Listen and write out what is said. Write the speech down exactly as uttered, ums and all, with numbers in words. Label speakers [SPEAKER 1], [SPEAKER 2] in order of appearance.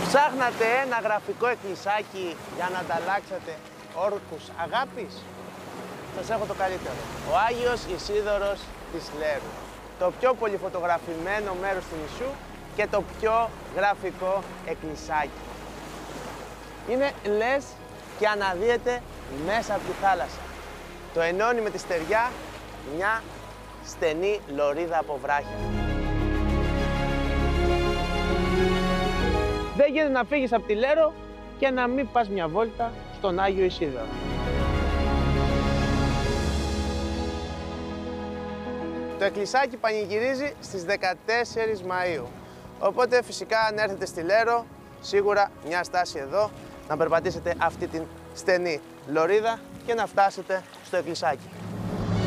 [SPEAKER 1] Ψάχνατε ένα γραφικό εκκλησάκι για να ανταλλάξετε όρκους αγάπης? Σας έχω το καλύτερο. Ο Άγιος Ισίδωρος της Λέρου. Το πιο πολύ φωτογραφημένο μέρος του νησιού και το πιο γραφικό εκκλησάκι. Είναι λες και αναδύεται μέσα από τη θάλασσα. Το ενώνει με τη στεριά μια στενή λωρίδα από βράχια. Δεν γίνεται να φύγεις από τη Λέρο και να μην πας μια βόλτα στον Άγιο Ισίδωρο. Το εκκλησάκι πανηγυρίζει στις δεκατέσσερις Μαΐου. Οπότε φυσικά αν έρθετε στη Λέρο, σίγουρα μια στάση εδώ, να περπατήσετε αυτή την στενή λωρίδα και να φτάσετε στο εκκλησάκι.